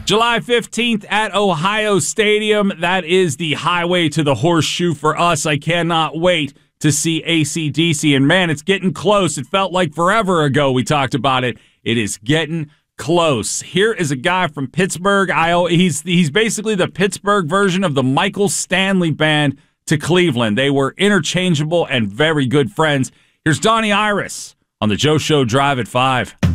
July 15th at Ohio Stadium. That is the highway to the horseshoe for us. I cannot wait to see AC/DC. And man, it's getting close. It felt like forever ago we talked about it. It is getting close. Here is a guy from Pittsburgh. He's basically the Pittsburgh version of the Michael Stanley Band to Cleveland. They were interchangeable and very good friends. Here's Donnie Iris on the Joe Show Drive at 5.